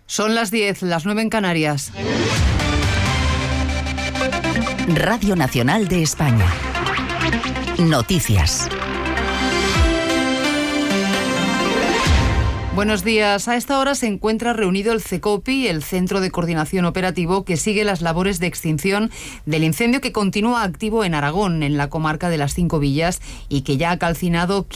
Son las 10, las 9 en Canarias. Radio Nacional de España. Noticias. Buenos días. A esta hora se encuentra reunido el CECOPI, el Centro de Coordinación Operativo, que sigue las labores de extinción del incendio que continúa activo en Aragón, en la comarca de las Cinco Villas, y que ya ha calcinado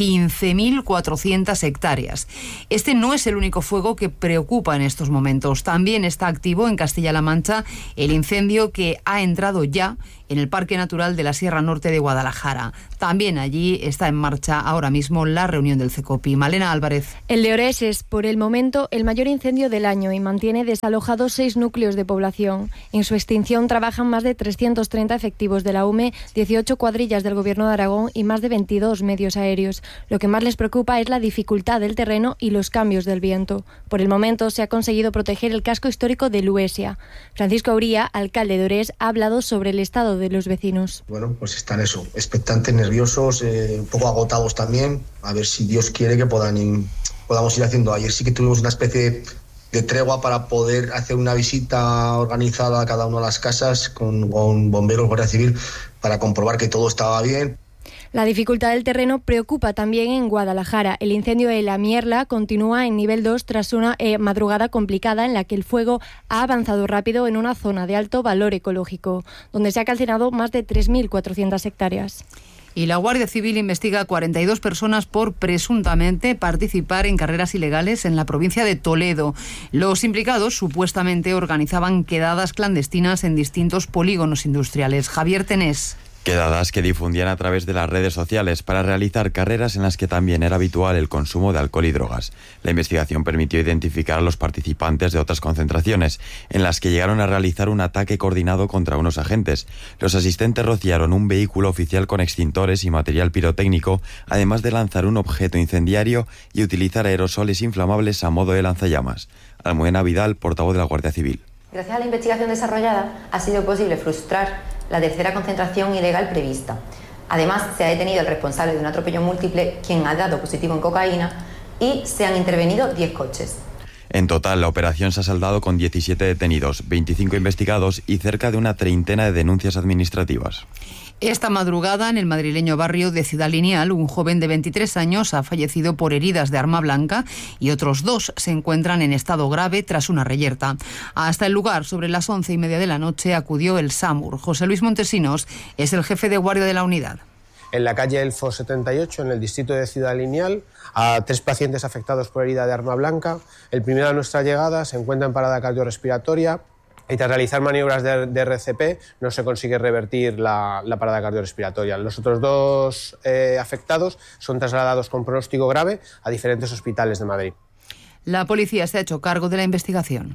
15.400 hectáreas. Este no es el único fuego que preocupa en estos momentos. También está activo en Castilla-La Mancha el incendio que ha entrado ya en el Parque Natural de la Sierra Norte de Guadalajara. También allí está en marcha ahora mismo la reunión del CECOPI. Malena Álvarez. El de Orés es, por el momento, el mayor incendio del año y mantiene desalojados 6 núcleos de población. En su extinción trabajan más de 330 efectivos de la UME, 18 cuadrillas del Gobierno de Aragón y más de 22 medios aéreos. Lo que más les preocupa es la dificultad del terreno y los cambios del viento. Por el momento se ha conseguido proteger el casco histórico de Luesia. Francisco Auría, alcalde de Orés, ha hablado sobre el estado de los vecinos. Bueno, pues están expectantes, nerviosos, un poco agotados también, a ver si Dios quiere que podamos ir haciendo. Ayer sí que tuvimos una especie de tregua para poder hacer una visita organizada a cada una de las casas con bomberos, Guardia Civil, para comprobar que todo estaba bien. La dificultad del terreno preocupa también en Guadalajara. El incendio de La Mierla continúa en nivel 2 tras una madrugada complicada en la que el fuego ha avanzado rápido en una zona de alto valor ecológico, donde se ha calcinado más de 3.400 hectáreas. Y la Guardia Civil investiga a 42 personas por presuntamente participar en carreras ilegales en la provincia de Toledo. Los implicados supuestamente organizaban quedadas clandestinas en distintos polígonos industriales. Javier Tenés. Quedadas que difundían a través de las redes sociales para realizar carreras en las que también era habitual el consumo de alcohol y drogas. La investigación permitió identificar a los participantes de otras concentraciones, en las que llegaron a realizar un ataque coordinado contra unos agentes. Los asistentes rociaron un vehículo oficial con extintores y material pirotécnico, además de lanzar un objeto incendiario y utilizar aerosoles inflamables a modo de lanzallamas. Almudena Vidal, portavoz de la Guardia Civil. Gracias a la investigación desarrollada, ha sido posible frustrar la tercera concentración ilegal prevista. Además, se ha detenido el responsable de un atropello múltiple, quien ha dado positivo en cocaína, y se han intervenido 10 coches. En total, la operación se ha saldado con 17 detenidos, 25 investigados y cerca de una treintena de denuncias administrativas. Esta madrugada, en el madrileño barrio de Ciudad Lineal, un joven de 23 años ha fallecido por heridas de arma blanca y otros 2 se encuentran en estado grave tras una reyerta. Hasta el lugar, sobre las 11:30 de la noche, acudió el SAMUR. José Luis Montesinos es el jefe de guardia de la unidad. En la calle Elfo 78, en el distrito de Ciudad Lineal, a 3 pacientes afectados por herida de arma blanca. El primero a nuestra llegada se encuentra en parada cardiorrespiratoria y tras realizar maniobras de RCP no se consigue revertir la parada cardiorrespiratoria. Los otros 2 afectados son trasladados con pronóstico grave a diferentes hospitales de Madrid. La policía se ha hecho cargo de la investigación.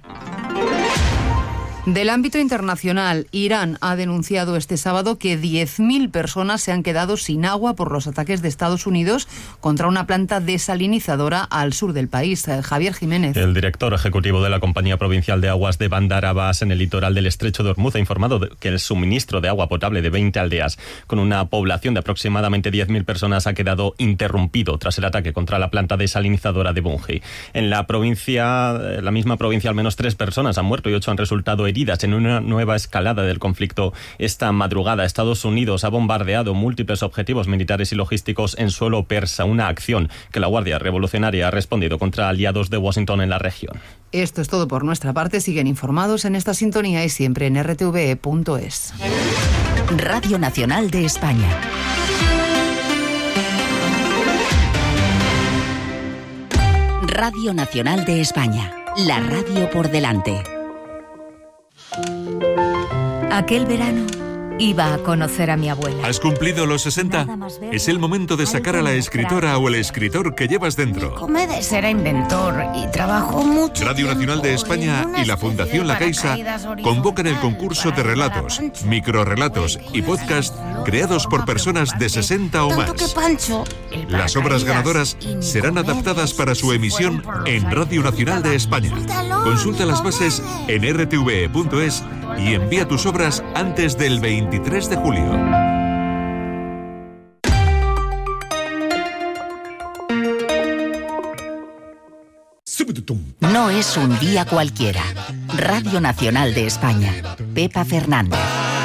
Del ámbito internacional, Irán ha denunciado este sábado que 10.000 personas se han quedado sin agua por los ataques de Estados Unidos contra una planta desalinizadora al sur del país. Javier Jiménez. El director ejecutivo de la Compañía Provincial de Aguas de Bandar Abbas, en el litoral del Estrecho de Hormuz, ha informado que el suministro de agua potable de 20 aldeas, con una población de aproximadamente 10.000 personas, ha quedado interrumpido tras el ataque contra la planta desalinizadora de Bungi. En la misma provincia, al menos 3 personas han muerto y 8 han resultado heridas en una nueva escalada del conflicto. Esta madrugada, Estados Unidos ha bombardeado múltiples objetivos militares y logísticos en suelo persa, una acción que la Guardia Revolucionaria ha respondido contra aliados de Washington en la región. Esto es todo por nuestra parte. Siguen informados en esta sintonía y siempre en rtve.es. Radio Nacional de España. Radio Nacional de España. La radio por delante. Aquel verano iba a conocer a mi abuela. ¿Has cumplido los 60? Es el momento de sacar a la escritora o el escritor que llevas dentro. Comedes era inventor y trabajó mucho. Radio Nacional de España y la Fundación La Caixa convocan el concurso de relatos, microrrelatos y podcast creados por personas de 60 o más. Las obras ganadoras serán adaptadas para su emisión en Radio Nacional de España. Consulta las bases en rtve.es y envía tus obras antes del 23 de julio. No es un día cualquiera. Radio Nacional de España. Pepa Fernández.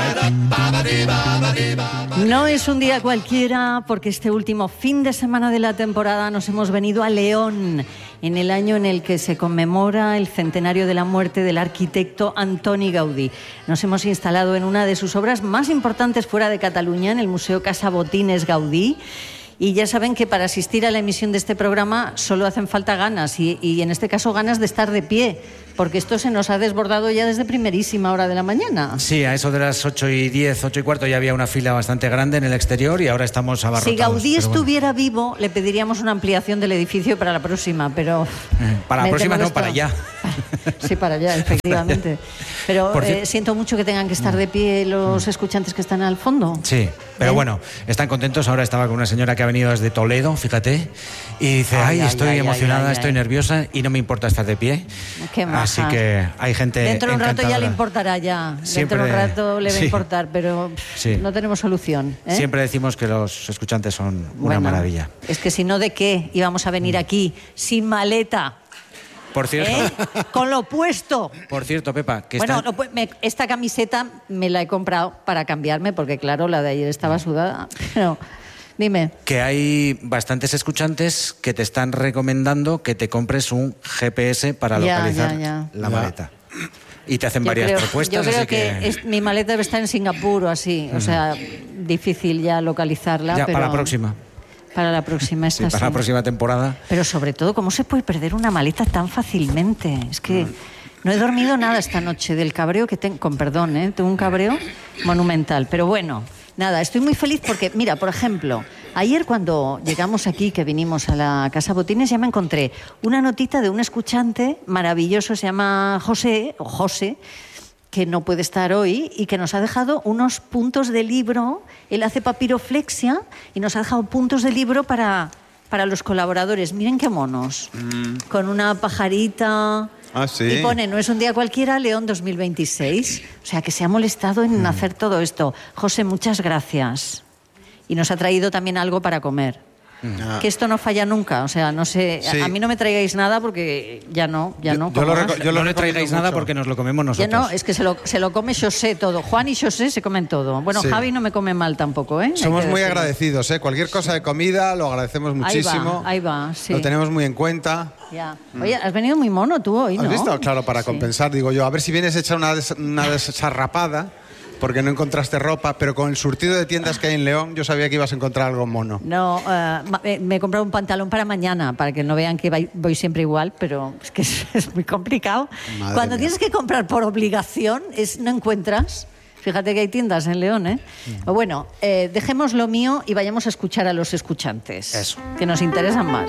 No es un día cualquiera porque este último fin de semana de la temporada nos hemos venido a León, en el año en el que se conmemora el centenario de la muerte del arquitecto Antoni Gaudí. Nos hemos instalado en una de sus obras más importantes fuera de Cataluña, en el Museo Casa Botines Gaudí. Y ya saben que para asistir a la emisión de este programa solo hacen falta ganas y en este caso ganas de estar de pie, porque esto se nos ha desbordado ya desde primerísima hora de la mañana. Sí, a eso de las 8:10, 8:15 ya había una fila bastante grande en el exterior y ahora estamos abarrotados. Si Gaudí estuviera vivo, le pediríamos una ampliación del edificio para la próxima, pero... Para la próxima no, para allá. Sí, para allá, efectivamente. Pero siento mucho que tengan que estar de pie los escuchantes que están al fondo. Sí, pero bueno, están contentos. Ahora estaba con una señora que ha venido desde Toledo, fíjate, y dice, estoy emocionada, estoy nerviosa y no me importa estar de pie. Qué maja. Así que hay gente dentro de un rato encantadora. ya le importará ya. Siempre, dentro de un rato le va a importar, pero no tenemos solución. Siempre decimos que los escuchantes son una maravilla. Es que si no, ¿de qué íbamos a venir aquí sin maleta? Por cierto. Con lo puesto. Por cierto, Pepa, que esta camiseta me la he comprado para cambiarme, porque claro, la de ayer estaba sudada. Pero, dime. Que hay bastantes escuchantes que te están recomendando que te compres un GPS para localizar la maleta. Y te hacen varias propuestas. Yo creo así que mi maleta debe estar en Singapur o así. O sea, difícil ya localizarla. Ya, pero para la próxima. Para la próxima para la próxima temporada. Pero sobre todo, ¿cómo se puede perder una maleta tan fácilmente? Es que no he dormido nada esta noche del cabreo que tengo, con perdón, tengo un cabreo monumental. Pero bueno, nada, estoy muy feliz porque, mira, por ejemplo, ayer cuando llegamos aquí, que vinimos a la Casa Botines, ya me encontré una notita de un escuchante maravilloso, se llama José, que no puede estar hoy y que nos ha dejado unos puntos de libro. Él hace papiroflexia y nos ha dejado puntos de libro para los colaboradores. Miren qué monos. Con una pajarita. Sí. Y pone, no es un día cualquiera, León 2026. O sea, que se ha molestado en hacer todo esto. José, muchas gracias. Y nos ha traído también algo para comer. Que esto no falla nunca, o sea, no sé, a mí no me traigáis nada porque ya no. No le traigáis nada porque nos lo comemos nosotros. Ya no, es que se lo come José todo. Juan y José se comen todo. Bueno, Javi no me come mal tampoco, ¿eh? Somos muy agradecidos, ¿eh? Cualquier cosa de comida lo agradecemos muchísimo. Ahí va, sí. Lo tenemos muy en cuenta. Ya. Oye, has venido muy mono tú hoy, ¿no? ¿Has visto? Claro, para compensar, digo yo, a ver si vienes hecha una desarrapada, porque no encontraste ropa, pero con el surtido de tiendas que hay en León, yo sabía que ibas a encontrar algo mono. No, me he comprado un pantalón para mañana, para que no vean que voy siempre igual, pero es que es muy complicado. Cuando tienes que comprar por obligación, no encuentras. Fíjate que hay tiendas en León, ¿eh? Bueno, dejemos lo mío y vayamos a escuchar a los escuchantes. Eso. Que nos interesan más.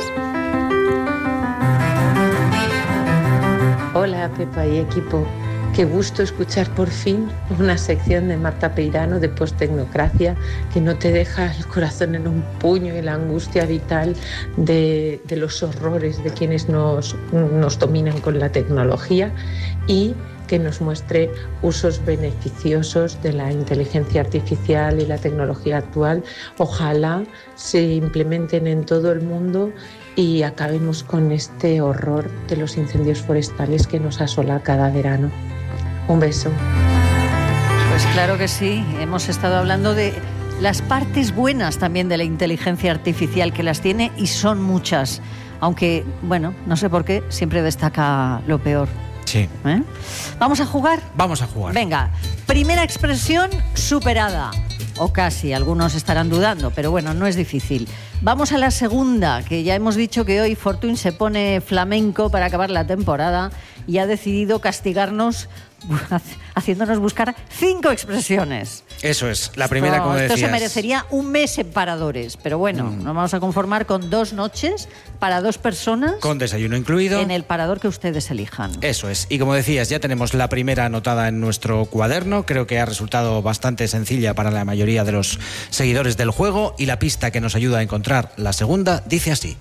Hola, Pepa y equipo. Qué gusto escuchar por fin una sección de Marta Peirano de Posttecnocracia que no te deja el corazón en un puño y la angustia vital de los horrores de quienes nos dominan con la tecnología, y que nos muestre usos beneficiosos de la inteligencia artificial y la tecnología actual. Ojalá se implementen en todo el mundo y acabemos con este horror de los incendios forestales que nos asola cada verano. Un beso. Pues claro que sí, hemos estado hablando de las partes buenas también de la inteligencia artificial, que las tiene y son muchas, aunque, bueno, no sé por qué, siempre destaca lo peor. Sí. ¿Vamos a jugar? Vamos a jugar. Venga, primera expresión superada. O casi, algunos estarán dudando, pero bueno, no es difícil. Vamos a la segunda, que ya hemos dicho que hoy Fortuny se pone flamenco para acabar la temporada y ha decidido castigarnos haciéndonos buscar 5 expresiones. Eso es, la primera, como decías. Esto se merecería un mes en paradores, pero bueno, nos vamos a conformar con 2 noches para 2 personas. Con desayuno incluido. En el parador que ustedes elijan. Eso es, y como decías, ya tenemos la primera anotada en nuestro cuaderno. Creo que ha resultado bastante sencilla para la mayoría de los seguidores del juego, y la pista que nos ayuda a encontrar la segunda dice así.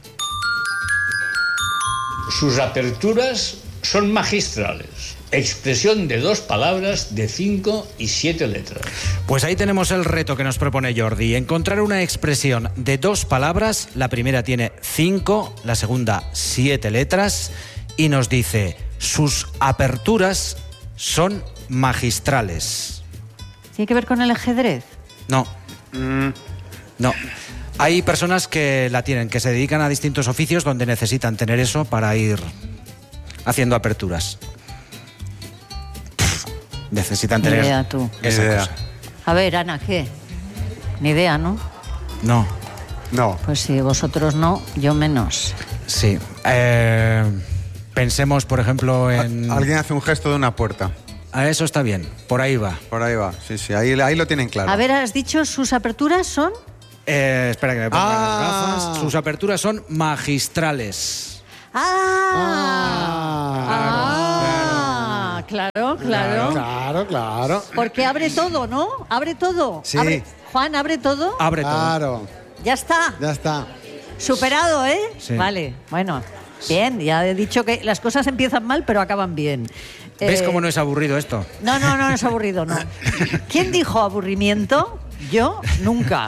Sus aperturas son magistrales. Expresión de 2 palabras de 5 y 7 letras. Pues ahí tenemos el reto que nos propone Jordi. Encontrar una expresión de 2 palabras. La primera tiene 5, la segunda 7 letras. y nos dice: sus aperturas son magistrales. ¿Tiene que ver con el ajedrez? No. No. Hay personas que la tienen, que se dedican a distintos oficios donde necesitan tener eso para ir haciendo aperturas. Necesitan tener Ni idea, tú. esa cosa. A ver, Ana, ¿qué? Ni idea, ¿no? No. Pues si vosotros no, yo menos. Sí. Pensemos, por ejemplo, en... Alguien hace un gesto de una puerta. A eso está bien. Por ahí va. Por ahí va. Sí. Ahí lo tienen claro. A ver, ¿has dicho sus aperturas son? Espera que me ponga las gafas. Sus aperturas son magistrales. Claro. Claro. Porque abre todo, ¿no? Abre todo. Sí. Juan, ¿abre todo? Abre todo. Claro. Ya está. Superado, ¿eh? Sí. Vale, bueno. Bien, ya he dicho que las cosas empiezan mal, pero acaban bien. ¿Ves cómo no es aburrido esto? No es aburrido, no. ¿Quién dijo aburrimiento? Yo, nunca.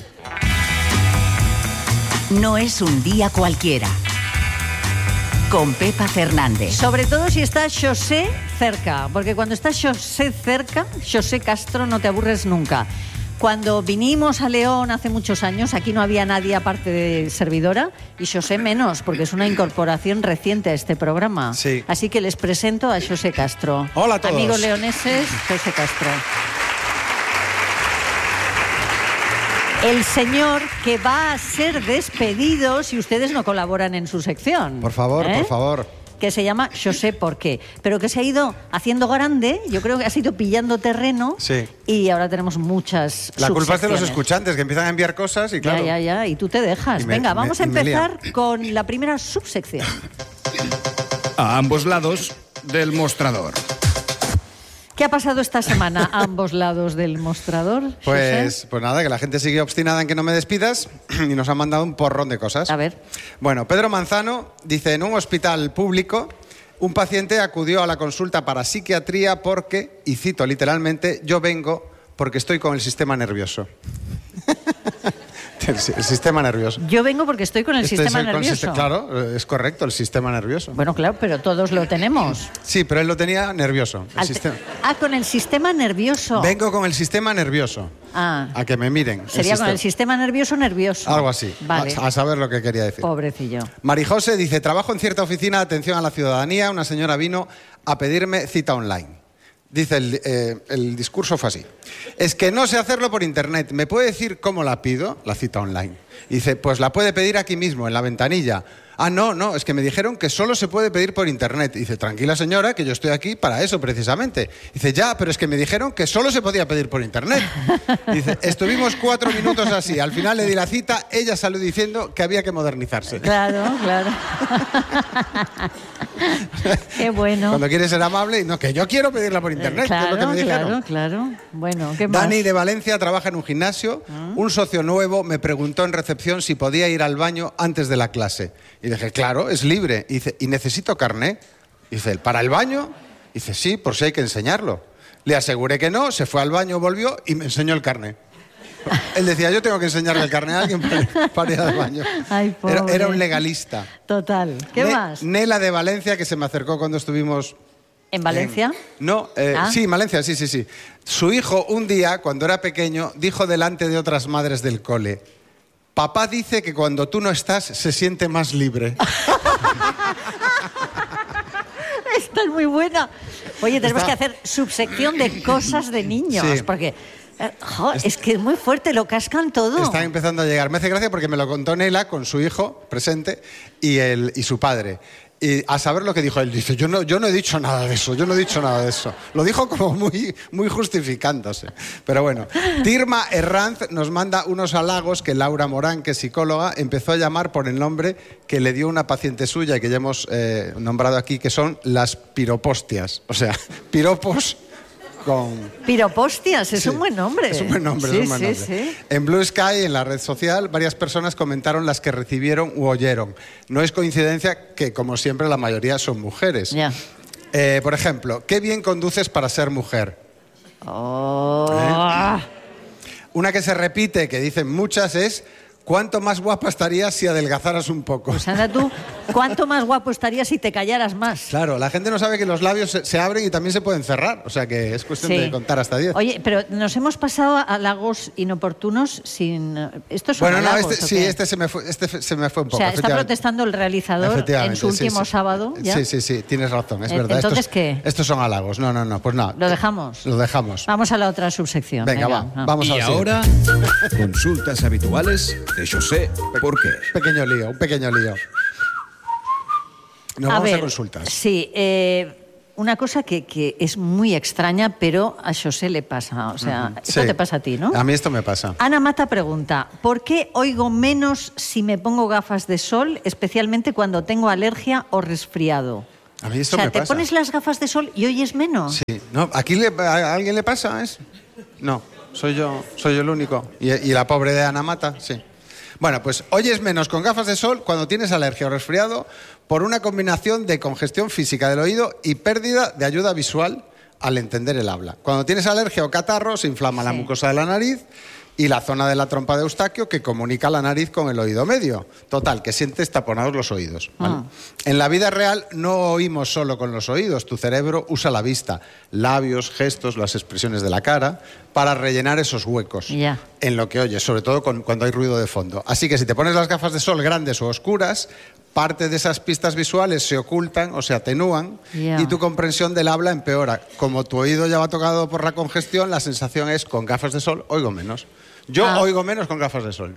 No es un día cualquiera. Con Pepa Fernández. Sobre todo si está José cerca, porque cuando está José cerca, José Castro, no te aburres nunca. Cuando vinimos a León hace muchos años, aquí no había nadie aparte de servidora, y José menos, porque es una incorporación reciente a este programa. Sí. Así que les presento a José Castro. Hola a todos. Amigos leoneses, José Castro. El señor que va a ser despedido si ustedes no colaboran en su sección. Por favor. Que se llama José ¿Por qué? Pero que se ha ido haciendo grande, yo creo que ha ido pillando terreno. Sí. Y ahora tenemos muchas La culpa es de los subsecciones. escuchantes que empiezan a enviar cosas y claro. Ya, y tú te dejas. Y me- Venga, me- vamos a y me empezar con la primera subsección. A ambos lados del mostrador. ¿Qué ha pasado esta semana a ambos lados del mostrador, José? Pues nada, que la gente sigue obstinada en que no me despidas y nos han mandado un porrón de cosas. A ver. Bueno, Pedro Manzano dice: en un hospital público, un paciente acudió a la consulta para psiquiatría porque, y cito literalmente, yo vengo porque estoy con el sistema nervioso. El sistema nervioso. Yo vengo porque estoy con el sistema nervioso. Claro, es correcto, el sistema nervioso. Bueno, claro, pero todos lo tenemos. Sí, pero él lo tenía nervioso. El sistema. Con el sistema nervioso. Vengo con el sistema nervioso. Ah, A que me miren. sería con el sistema nervioso nervioso. Algo así. Vale. A saber lo que quería decir. Pobrecillo. Marijose dice: trabajo en cierta oficina de atención a la ciudadanía. Una señora vino a pedirme cita online. Dice, el discurso fue así: es que no sé hacerlo por internet. ¿Me puede decir cómo la pido, la cita online? Dice: pues la puede pedir aquí mismo, en la ventanilla. Ah, no, es que me dijeron que solo se puede pedir por internet. Dice: tranquila señora, que yo estoy aquí para eso precisamente. Dice: ya, pero es que me dijeron que solo se podía pedir por internet. Dice: estuvimos 4 minutos así. Al final le di la cita, ella salió diciendo que había que modernizarse. Claro. Qué bueno. Cuando quieres ser amable, y no, que yo quiero pedirla por internet, que es lo que me dijeron. Claro. Bueno, ¿qué más? Dani de Valencia trabaja en un gimnasio. Un socio nuevo me preguntó en recepción si podía ir al baño antes de la clase. Y dije: claro, es libre. Y dice: ¿y necesito carné? Dice: ¿para el baño? Dice: sí, por si hay que enseñarlo. Le aseguré que no, se fue al baño, volvió y me enseñó el carné. Él decía: yo tengo que enseñarle el carné a alguien para ir al baño. Ay, pobre. Era un legalista. Total. ¿Qué más? Nela de Valencia, que se me acercó cuando estuvimos... ¿En Valencia? Sí, en Valencia, sí. Su hijo, un día, cuando era pequeño, dijo delante de otras madres del cole: papá dice que cuando tú no estás se siente más libre. Esta es muy buena. Oye, tenemos que hacer subsección de cosas de niños, Sí. porque es que es muy fuerte, lo cascan todo. Están empezando a llegar. Me hace gracia porque me lo contó Nela con su hijo presente y su padre. Y a saber lo que dijo él. Dice: yo no he dicho nada de eso, Lo dijo como muy justificándose. Pero bueno, Tirma Herranz nos manda unos halagos que Laura Morán, que es psicóloga, empezó a llamar por el nombre que le dio una paciente suya y que ya hemos nombrado aquí, que son las piropostias. O sea, piropos con... Piropostias, es un buen nombre. Es un buen nombre, Sí. En Blue Sky, en la red social, varias personas comentaron las que recibieron u oyeron. No es coincidencia que, como siempre, la mayoría son mujeres. Ya. Por ejemplo: qué bien conduces para ser mujer. Una que se repite, que dicen muchas, es: ¿cuánto más guapa estarías si adelgazaras un poco? Pues anda tú, ¿Cuánto más guapo estarías si te callaras más? Claro, la gente no sabe que los labios se abren y también se pueden cerrar. O sea que es cuestión de contar hasta 10. Oye, pero nos hemos pasado a halagos inoportunos sin... ¿Estos son halagos, este se me fue un poco. O sea, está protestando el realizador en su último sábado. ¿ya? Sí, tienes razón, es verdad. Entonces, ¿qué? Estos son halagos. No, pues nada. ¿Lo dejamos? Lo dejamos. Vamos a la otra subsección. Venga, vamos a ver. Y ahora, consultas habituales de José Porqué. Un pequeño lío. Nos vamos a consultas. Sí, una cosa que es muy extraña, pero a José le pasa. O sea, esto te pasa a ti, ¿no? A mí esto me pasa. Ana Mata pregunta, ¿por qué oigo menos si me pongo gafas de sol, especialmente cuando tengo alergia o resfriado? A mí esto me pasa. ¿Te pones las gafas de sol y oyes menos? Sí. No, ¿aquí a alguien le pasa? No, soy yo el único. ¿Y la pobre de Ana Mata? Sí. Bueno, pues oyes menos con gafas de sol cuando tienes alergia o resfriado por una combinación de congestión física del oído y pérdida de ayuda visual al entender el habla. Cuando tienes alergia o catarro se inflama la mucosa de la nariz y la zona de la trompa de Eustaquio que comunica la nariz con el oído medio. Total, que sientes taponados los oídos. ¿Vale? En la vida real no oímos solo con los oídos. Tu cerebro usa la vista, labios, gestos, las expresiones de la cara para rellenar esos huecos en lo que oyes, sobre todo cuando hay ruido de fondo. Así que si te pones las gafas de sol grandes o oscuras, parte de esas pistas visuales se ocultan o se atenúan y tu comprensión del habla empeora. Como tu oído ya va tocado por la congestión, la sensación es con gafas de sol oigo menos. Yo oigo menos con gafas de sol.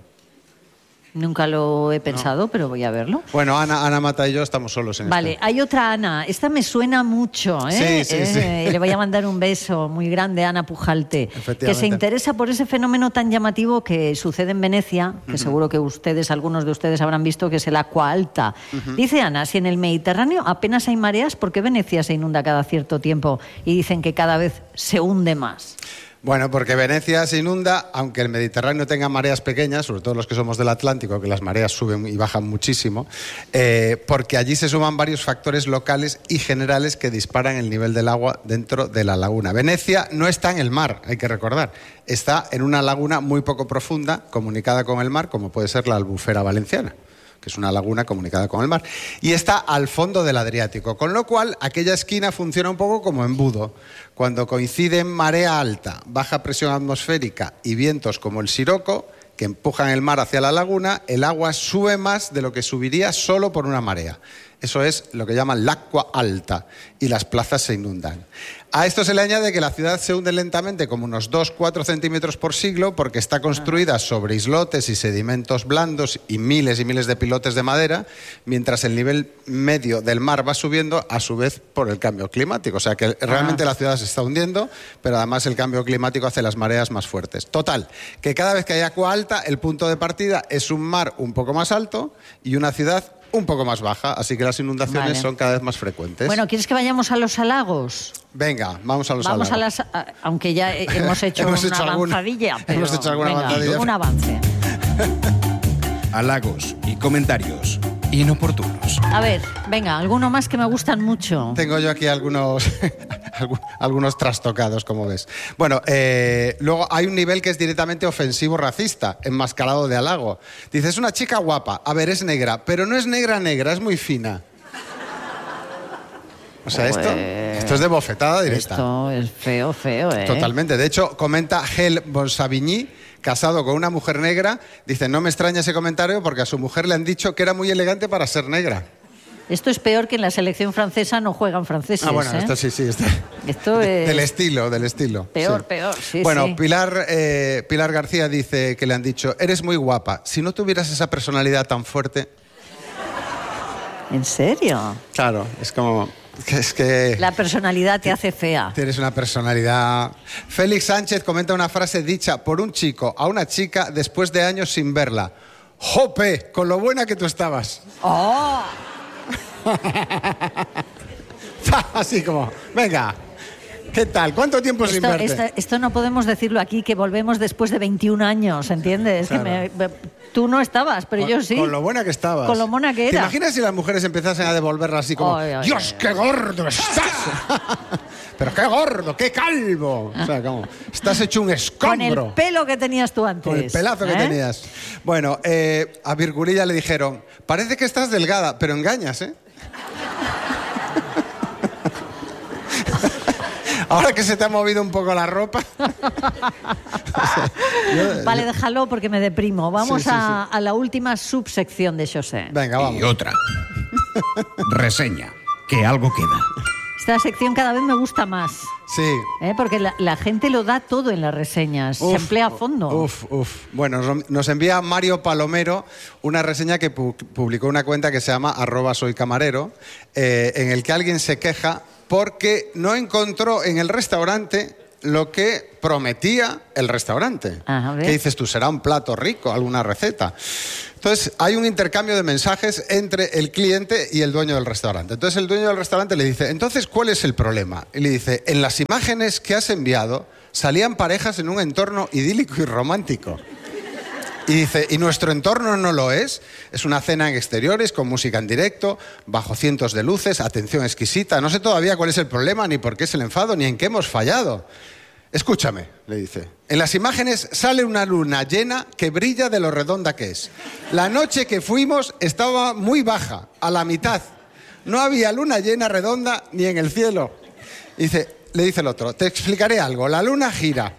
Nunca lo he pensado, pero voy a verlo. Bueno, Ana Mata y yo estamos solos en esto. Vale, hay otra Ana. Esta me suena mucho, ¿eh? Sí. Le voy a mandar un beso muy grande a Ana Pujalte, que se interesa por ese fenómeno tan llamativo que sucede en Venecia, que seguro que algunos de ustedes habrán visto, que es el agua alta. Dice Ana, si en el Mediterráneo apenas hay mareas, ¿por qué Venecia se inunda cada cierto tiempo? Y dicen que cada vez se hunde más. Bueno, porque Venecia se inunda, aunque el Mediterráneo tenga mareas pequeñas, sobre todo los que somos del Atlántico, que las mareas suben y bajan muchísimo, porque allí se suman varios factores locales y generales que disparan el nivel del agua dentro de la laguna. Venecia no está en el mar, hay que recordar, está en una laguna muy poco profunda, comunicada con el mar, como puede ser la Albufera Valenciana, que es una laguna comunicada con el mar, y está al fondo del Adriático, con lo cual aquella esquina funciona un poco como embudo. Cuando coinciden marea alta, baja presión atmosférica y vientos como el Siroco, que empujan el mar hacia la laguna, el agua sube más de lo que subiría solo por una marea. Eso es lo que llaman l'acqua alta, y las plazas se inundan. A esto se le añade que la ciudad se hunde lentamente, como unos 2-4 centímetros por siglo, porque está construida sobre islotes y sedimentos blandos y miles de pilotes de madera, mientras el nivel medio del mar va subiendo, a su vez por el cambio climático. O sea que realmente la ciudad se está hundiendo, pero además el cambio climático hace las mareas más fuertes. Total, que cada vez que hay agua alta, el punto de partida es un mar un poco más alto y una ciudad un poco más baja, así que las inundaciones son cada vez más frecuentes. Bueno, ¿quieres que vayamos a los halagos? Venga, vamos a los halagos. Aunque ya hemos hecho una avanzadilla, pero hemos hecho alguna avanzadilla. Un avance. Halagos y comentarios inoportunos. A ver, venga, alguno más que me gustan mucho. Tengo yo aquí algunos trastocados, como ves. Bueno, luego hay un nivel que es directamente ofensivo racista, enmascarado de halago. Dice, es una chica guapa, a ver, es negra, pero no es negra, es muy fina. O sea, esto es de bofetada directa. Esto es feo, ¿eh? Totalmente. De hecho, comenta Gel Bonsavigny, casado con una mujer negra, dice, no me extraña ese comentario porque a su mujer le han dicho que era muy elegante para ser negra. Esto es peor que en la selección francesa no juegan franceses. Bueno, esto sí. Esto es... Del estilo. Peor, sí. Bueno, sí. Pilar García dice que le han dicho, eres muy guapa, si no tuvieras esa personalidad tan fuerte... ¿En serio? Claro, es como... Es que la personalidad te hace fea. Tienes una personalidad. Félix Sánchez comenta una frase dicha por un chico a una chica después de años sin verla. ¡Jope! Con lo buena que tú estabas. ¡Oh! Así como, venga, ¿qué tal? ¿Cuánto tiempo sin verte? Esto no podemos decirlo aquí, que volvemos después de 21 años, ¿entiendes? Claro. Tú no estabas, pero yo sí. Con lo buena que estabas. Con lo mona que era. ¿Te imaginas si las mujeres empezasen a devolverla así como, ¡Dios, qué gordo estás! pero qué gordo, qué calvo. O sea, como, estás hecho un escombro. Con el pelo que tenías tú antes. Con el pelazo que tenías. Bueno, a Virgulilla le dijeron, parece que estás delgada, pero engañas, ¿eh? Ahora que se te ha movido un poco la ropa. Vale, déjalo porque me deprimo. Vamos a la última subsección de José. Venga, vamos. Y otra. Reseña. Que algo queda. Esta sección cada vez me gusta más. Sí. Porque la gente lo da todo en las reseñas. Se emplea a fondo. Bueno, nos envía Mario Palomero una reseña que publicó una cuenta que se llama @soycamarero, en el que alguien se queja porque no encontró en el restaurante lo que prometía el restaurante. ¿Qué dices tú? ¿Será un plato rico? ¿Alguna receta? Entonces, hay un intercambio de mensajes entre el cliente y el dueño del restaurante. Entonces, el dueño del restaurante le dice, entonces, ¿cuál es el problema? Y le dice, en las imágenes que has enviado salían parejas en un entorno idílico y romántico. Y dice, ¿y nuestro entorno no lo es? Es una cena en exteriores, con música en directo, bajo cientos de luces, atención exquisita. No sé todavía cuál es el problema, ni por qué es el enfado, ni en qué hemos fallado. Escúchame, le dice. En las imágenes sale una luna llena que brilla de lo redonda que es. La noche que fuimos estaba muy baja, a la mitad. No había luna llena redonda ni en el cielo. Le dice el otro, te explicaré algo. La luna gira.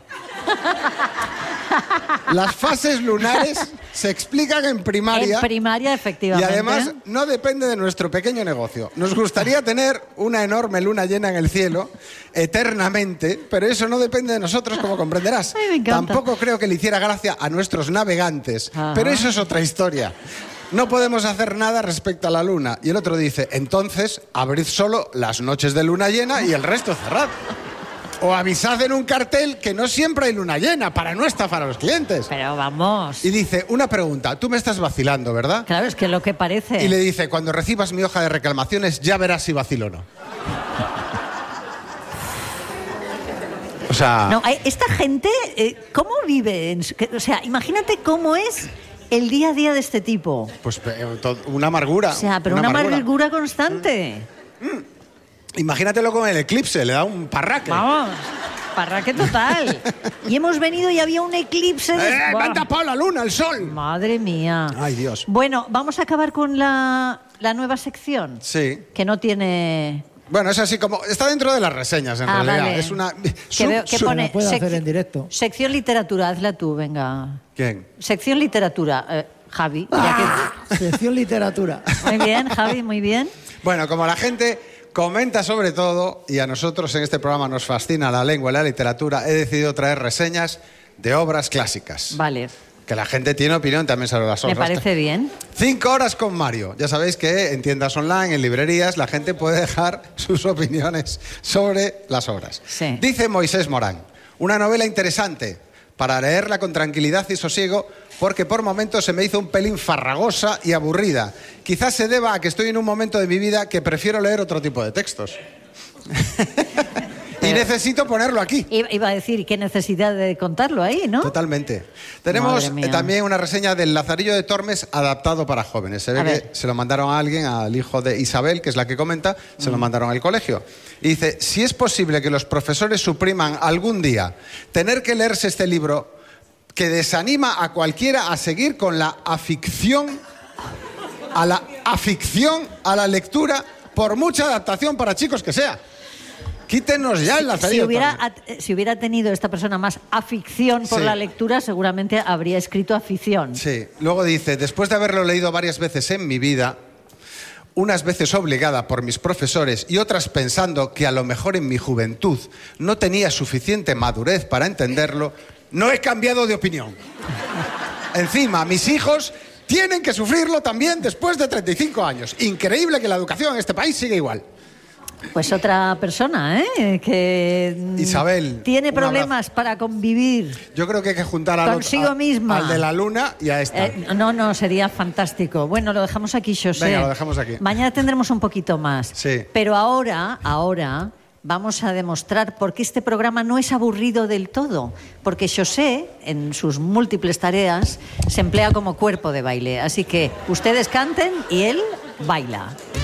Las fases lunares se explican en primaria. En primaria, efectivamente. Y además no depende de nuestro pequeño negocio. Nos gustaría tener una enorme luna llena en el cielo eternamente, pero eso no depende de nosotros, como comprenderás. Ay, me encanta. Tampoco creo que le hiciera gracia a nuestros navegantes, pero eso es otra historia. No podemos hacer nada respecto a la luna. Y el otro dice, entonces abrid solo las noches de luna llena y el resto cerrad. O avisad en un cartel que no siempre hay luna llena para no estafar a los clientes. Pero vamos. Y dice, una pregunta, tú me estás vacilando, ¿verdad? Claro, es que lo que parece. Y le dice, cuando recibas mi hoja de reclamaciones ya verás si vacilo o no. O sea... No, esta gente, ¿cómo vive? O sea, imagínate cómo es el día a día de este tipo. Pues una amargura. O sea, pero una amargura constante. Imagínatelo con el eclipse, le da un parraque. Vamos, parraque total. Y hemos venido y había un eclipse. Me han tapado la luna, el sol. Madre mía. Ay, Dios. Bueno, vamos a acabar con la nueva sección. Sí. Que no tiene... Bueno, es así como... Está dentro de las reseñas, en realidad. Vale. Es una... ¿Qué pone? Lo puedo hacer en directo. Sección literatura, hazla tú, venga. ¿Quién? Sección literatura, Javi. Sección literatura. Muy bien, Javi, muy bien. Bueno, como la gente comenta sobre todo, y a nosotros en este programa nos fascina la lengua y la literatura, he decidido traer reseñas de obras clásicas. Vale. Que la gente tiene opinión también sobre las obras. Me parece bien. 5 horas con Mario. Ya sabéis que en tiendas online, en librerías, la gente puede dejar sus opiniones sobre las obras. Sí. Dice Moisés Morán, una novela interesante para leerla con tranquilidad y sosiego, porque por momentos se me hizo un pelín farragosa y aburrida. Quizás se deba a que estoy en un momento de mi vida que prefiero leer otro tipo de textos. Y necesito ponerlo aquí. Iba a decir, qué necesidad de contarlo ahí, ¿no? Totalmente. Tenemos también una reseña del Lazarillo de Tormes adaptado para jóvenes. Se ve que se lo mandaron a alguien, al hijo de Isabel, que es la que comenta, se lo mandaron al colegio. Y dice, si es posible que los profesores supriman algún día tener que leerse este libro que desanima a cualquiera a seguir con la afición a la lectura, por mucha adaptación para chicos que sea. Quítenos ya el Lazarillo. Si hubiera tenido esta persona más afición por la lectura, seguramente habría escrito afición. Sí. Luego dice, después de haberlo leído varias veces en mi vida, unas veces obligada por mis profesores y otras pensando que a lo mejor en mi juventud no tenía suficiente madurez para entenderlo, no he cambiado de opinión. Encima, mis hijos tienen que sufrirlo también después de 35 años. Increíble que la educación en este país siga igual. Pues otra persona, que Isabel, tiene problemas para convivir. Yo creo que hay que juntar consigo misma al de la luna y a esta. No, sería fantástico. Bueno, lo dejamos aquí, José. Venga, lo dejamos aquí. Mañana tendremos un poquito más. Sí. Pero ahora vamos a demostrar por qué este programa no es aburrido del todo. Porque José, en sus múltiples tareas, se emplea como cuerpo de baile. Así que ustedes canten y él baila.